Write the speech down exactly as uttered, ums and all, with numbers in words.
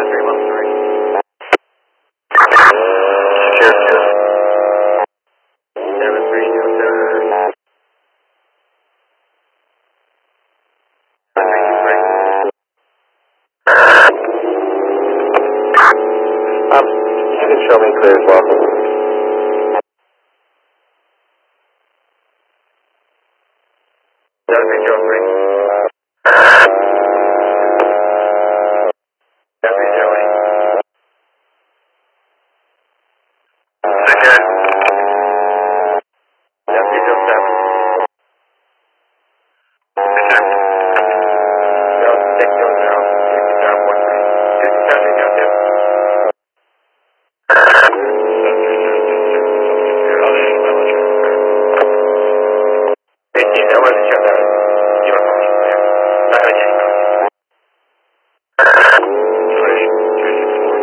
three one three. seven three two seven. Um, you can show me clear as well.